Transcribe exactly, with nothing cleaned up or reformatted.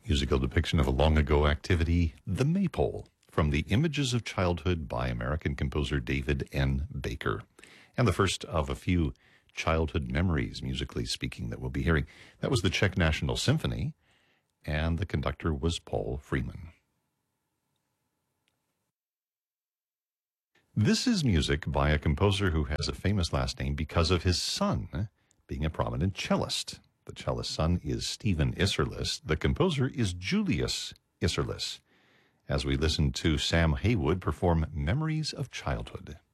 Musical depiction of a long ago activity, the Maypole, from the Images of Childhood by American composer David N. Baker. And the first of a few childhood memories, musically speaking, that we'll be hearing. That was the Czech National Symphony, and the conductor was Paul Freeman. This is music by a composer who has a famous last name because of his son being a prominent cellist. The cellist's son is Stephen Isserlis. The composer is Julius Isserlis. As we listen to Sam Haywood perform Memories of Childhood.